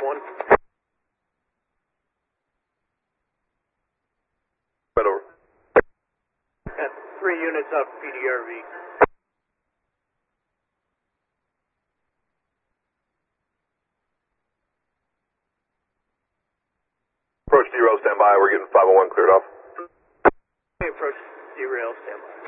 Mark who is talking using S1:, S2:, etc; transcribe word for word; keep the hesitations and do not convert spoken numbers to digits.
S1: one.
S2: Right over.
S1: Got three units up P D R V.
S2: Approach zero, stand by. We're getting five oh one cleared off.
S1: Approach derail, stand by.